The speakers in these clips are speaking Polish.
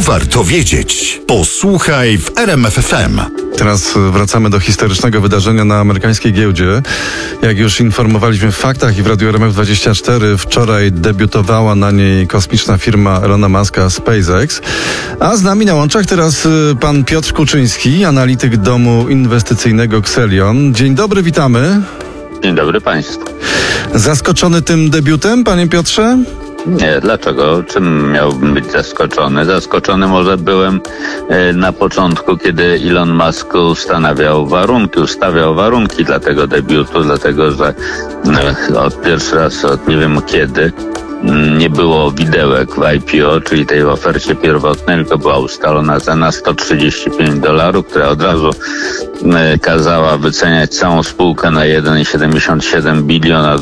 warto wiedzieć. Posłuchaj w RMF FM. Teraz wracamy do historycznego wydarzenia na amerykańskiej giełdzie. Jak już informowaliśmy w faktach i w Radiu RMF24, wczoraj debiutowała na niej kosmiczna firma Elona Muska SpaceX. A z nami na łączach teraz pan Piotr Kuczyński, analityk domu inwestycyjnego Xelion. Dzień dobry, witamy. Dzień dobry Państwu. Zaskoczony tym debiutem, panie Piotrze? Nie, dlaczego? Czym miałbym być zaskoczony? Zaskoczony może byłem na początku, kiedy Elon Musk ustawiał warunki dla tego debiutu, dlatego że od pierwszy raz, od nie wiem kiedy, nie było widełek w IPO, czyli tej ofercie pierwotnej, tylko była ustalona cena $135, która od razu kazała wyceniać całą spółkę na $1,77 biliona.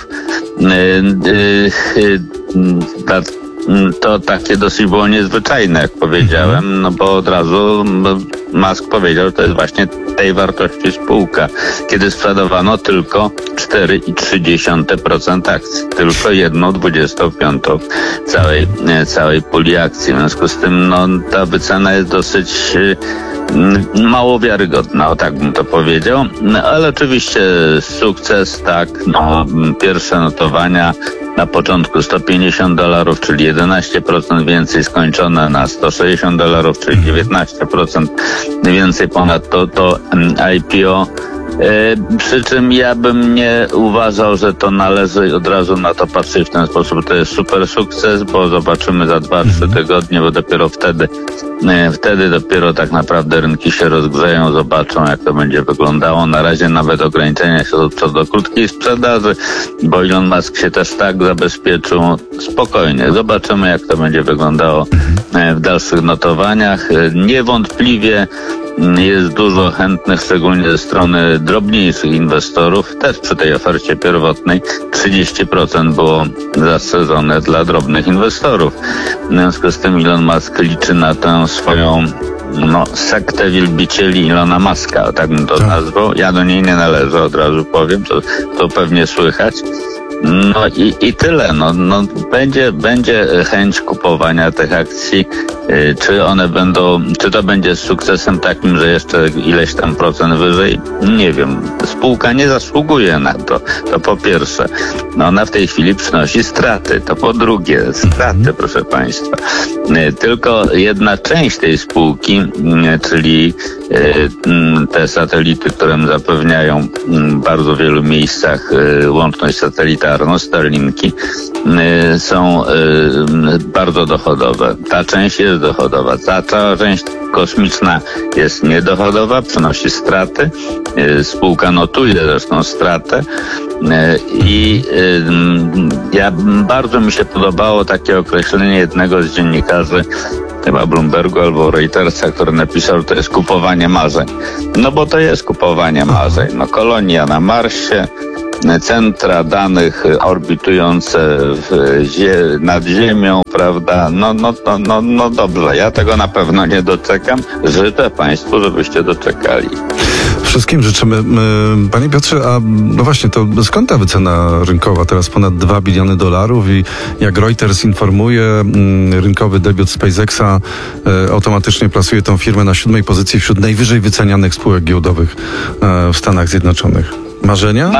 To takie dosyć było niezwyczajne, jak powiedziałem, no bo od razu Musk powiedział, że to jest właśnie tej wartości spółka, kiedy sprzedawano tylko 4,3% akcji, tylko 1/25 całej puli akcji. W związku z tym ta wycena jest dosyć mało wiarygodna, o tak bym to powiedział, ale oczywiście sukces, tak, pierwsze notowania na początku $150, czyli 11% więcej, skończone na $160, czyli 19% więcej ponad to IPO. Przy czym ja bym nie uważał, że to należy od razu na to patrzeć w ten sposób. To jest super sukces, bo zobaczymy za 2-3 tygodnie, bo dopiero wtedy dopiero tak naprawdę rynki się rozgrzeją, zobaczą, jak to będzie wyglądało. Na razie nawet ograniczenia się co do krótkiej sprzedaży, bo Elon Musk się też tak zabezpieczył. Spokojnie, zobaczymy, jak to będzie wyglądało w dalszych notowaniach. Niewątpliwie jest dużo chętnych, szczególnie ze strony drobniejszych inwestorów. Też przy tej ofercie pierwotnej 30% było zastrzeżone dla drobnych inwestorów. W związku z tym Elon Musk liczy na tę swoją sektę wielbicieli Elona Muska, tak bym to nazwał. Ja do niej nie należę, od razu powiem, to pewnie słychać. I tyle. Będzie chęć kupowania tych akcji. Czy to będzie sukcesem takim, że jeszcze ileś tam procent wyżej? Nie wiem. Spółka nie zasługuje na to. To po pierwsze. Ona w tej chwili przynosi straty. To po drugie. Straty, proszę Państwa. Tylko jedna część tej spółki, czyli te satelity, które zapewniają w bardzo wielu miejscach łączność satelitarną, Starlinki, są bardzo dochodowe. Ta część jest dochodowa. Ta cała część kosmiczna jest niedochodowa, przynosi straty. Spółka notuje zresztą stratę. I bardzo mi się podobało takie określenie jednego z dziennikarzy, chyba Bloombergu albo Reutersa, który napisał, że to jest kupowanie marzeń. Bo to jest kupowanie marzeń. Kolonia na Marsie, centra danych orbitujące nad Ziemią, prawda? No dobrze, ja tego na pewno nie doczekam. Życzę Państwu, żebyście doczekali. Wszystkim życzymy. Panie Piotrze, a właśnie to skąd ta wycena rynkowa? Teraz ponad $2 biliony i jak Reuters informuje, rynkowy debiut SpaceXa automatycznie plasuje tą firmę na 7. pozycji wśród najwyżej wycenianych spółek giełdowych w Stanach Zjednoczonych. Marzenia?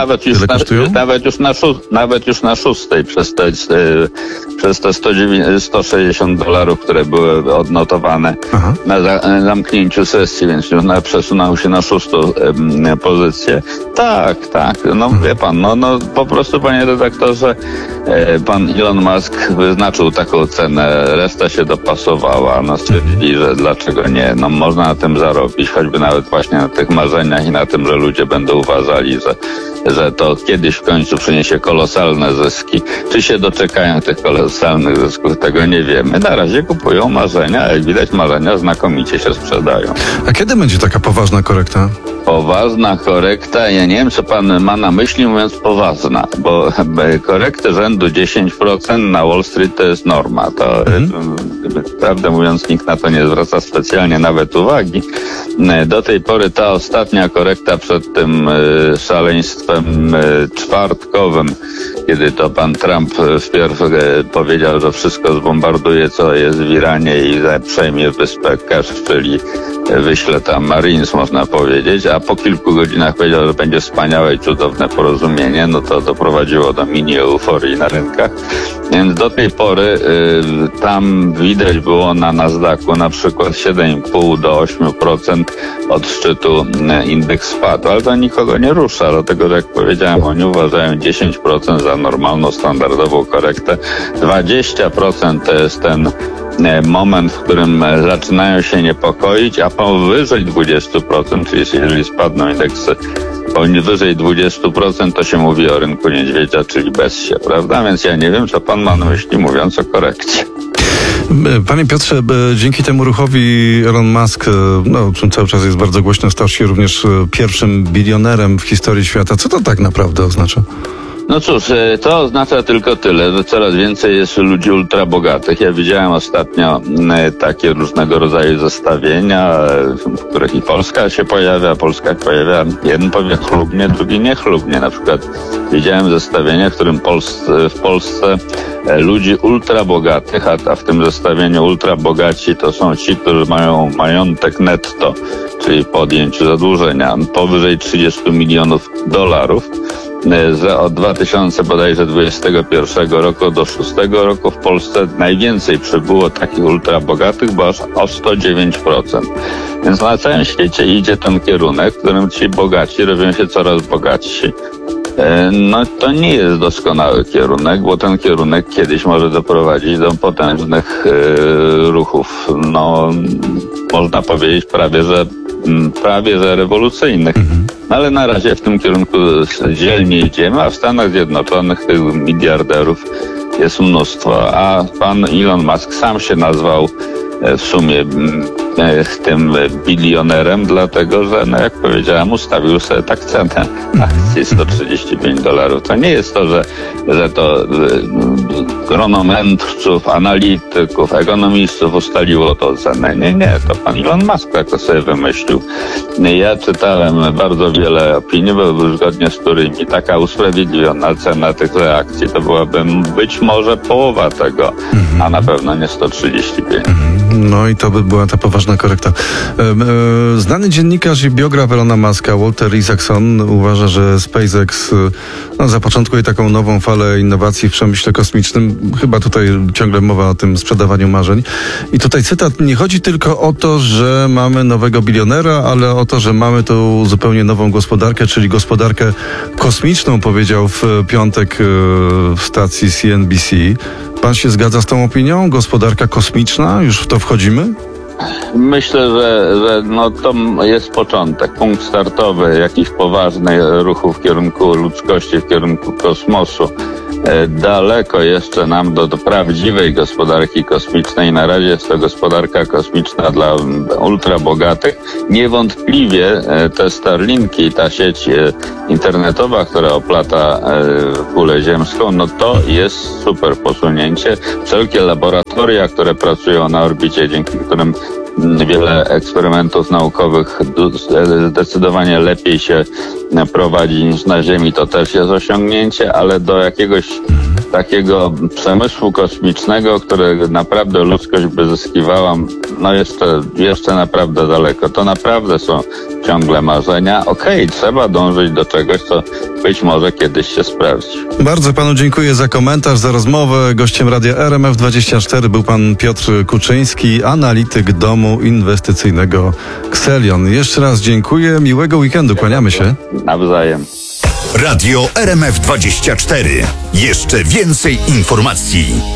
Nawet już na 6. przez te $160, które były odnotowane na zamknięciu sesji, więc przesunął się na 6. pozycję. Tak. Wie pan, po prostu, panie redaktorze, pan Elon Musk wyznaczył taką cenę, reszta się dopasowała. Stwierdzili, że dlaczego nie? Można na tym zarobić, choćby nawet właśnie na tych marzeniach i na tym, że ludzie będą uważali, że to kiedyś w końcu przyniesie kolosalne zyski. Czy się doczekają tych kolosalnych zysków, tego nie wiemy. Na razie kupują marzenia, jak widać marzenia znakomicie się sprzedają. A kiedy będzie taka poważna korekta? Poważna korekta, ja nie wiem, co pan ma na myśli, mówiąc poważna, bo korekty rzędu 10% na Wall Street to jest norma. To, prawdę mówiąc, nikt na to nie zwraca specjalnie nawet uwagi. Do tej pory ta ostatnia korekta przed tym szaleństwem czwartkowym, kiedy to pan Trump wpierw powiedział, że wszystko zbombarduje, co jest w Iranie i przejmie wyspę Kesz, czyli wyśle tam Marines, można powiedzieć, a po kilku godzinach powiedział, że będzie wspaniałe i cudowne porozumienie, no to doprowadziło do mini euforii na rynkach. Więc do tej pory tam widać było na Nasdaqu na przykład 7,5 do 8% od szczytu indeks spadł, ale to nikogo nie rusza, dlatego że jak powiedziałem, oni uważają 10% za normalną, standardową korektę. 20% to jest ten moment, w którym zaczynają się niepokoić, a powyżej 20%, czyli jeżeli spadną indeksy powyżej 20%, to się mówi o rynku niedźwiedzia, czyli bez się, prawda? Więc ja nie wiem, co pan ma na myśli, mówiąc o korekcie. Panie Piotrze, dzięki temu ruchowi Elon Musk, o czym cały czas jest bardzo głośno, stał się również pierwszym bilionerem w historii świata. Co to tak naprawdę oznacza? No cóż, to oznacza tylko tyle, że coraz więcej jest ludzi ultrabogatych. Ja widziałem ostatnio takie różnego rodzaju zestawienia, w których i Polska się pojawia. Jeden powie chlubnie, drugi niechlubnie. Na przykład widziałem zestawienie, w którym w Polsce ludzi ultrabogatych, a w tym zestawieniu ultrabogaci to są ci, którzy mają majątek netto, czyli po odjęciu zadłużenia, powyżej 30 milionów dolarów. Że od 2021 roku do 2006 roku w Polsce najwięcej przybyło takich ultrabogatych, bo aż o 109%. Więc na całym świecie idzie ten kierunek, w którym ci bogaci robią się coraz bogatsi. No to nie jest doskonały kierunek, bo ten kierunek kiedyś może doprowadzić do potężnych ruchów, no można powiedzieć prawie że rewolucyjnych. No ale na razie w tym kierunku dzielnie idziemy, a w Stanach Zjednoczonych tych miliarderów jest mnóstwo, a pan Elon Musk sam się nazwał w sumie tym bilionerem, dlatego że, no jak powiedziałem, ustawił sobie tak cenę akcji $135. To nie jest to, że to grono mędrców, analityków, ekonomistów ustaliło tą cenę. Nie, to pan Elon Musk tak to sobie wymyślił. Ja czytałem bardzo wiele opinii, zgodnie z którymi taka usprawiedliwiona cena tych reakcji to byłaby być może połowa tego, a na pewno nie 135. No i to by była ta poważna korekta. Znany dziennikarz i biograf Elona Muska, Walter Isaacson, uważa, że SpaceX zapoczątkuje taką nową falę innowacji w przemyśle kosmicznym. Chyba tutaj ciągle mowa o tym sprzedawaniu marzeń. I tutaj cytat: nie chodzi tylko o to, że mamy nowego bilionera, ale o to, że mamy tu zupełnie nową gospodarkę, czyli gospodarkę kosmiczną, powiedział w piątek w stacji CNBC. Pan się zgadza z tą opinią? Gospodarka kosmiczna? Już w to wchodzimy? Myślę, że no to jest początek, punkt startowy jakichś poważnych ruchów w kierunku ludzkości, w kierunku kosmosu. Daleko jeszcze nam do prawdziwej gospodarki kosmicznej. Na razie jest to gospodarka kosmiczna dla ultrabogatych. Niewątpliwie te Starlinki, ta sieć internetowa, która oplata kulę ziemską, no to jest super posunięcie. Wszelkie laboratoria, które pracują na orbicie, dzięki którym wiele eksperymentów naukowych zdecydowanie lepiej się prowadzi niż na Ziemi, to też jest osiągnięcie, ale do jakiegoś takiego przemysłu kosmicznego, którego naprawdę ludzkość by zyskiwała, no jeszcze naprawdę daleko. To naprawdę są ciągle marzenia. Okej, trzeba dążyć do czegoś, co być może kiedyś się sprawdzi. Bardzo panu dziękuję za komentarz, za rozmowę. Gościem radia RMF24 był pan Piotr Kuczyński, analityk domu inwestycyjnego Xelion. Jeszcze raz dziękuję. Miłego weekendu. Kłaniamy się. Nawzajem. Radio RMF24. Jeszcze więcej informacji.